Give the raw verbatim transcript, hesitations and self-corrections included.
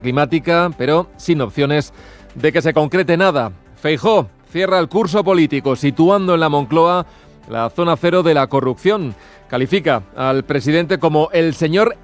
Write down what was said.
climática, pero sin opciones de que se concrete nada. Feijóo cierra el curso político situando en la Moncloa la zona cero de la corrupción. Califica al presidente como el señor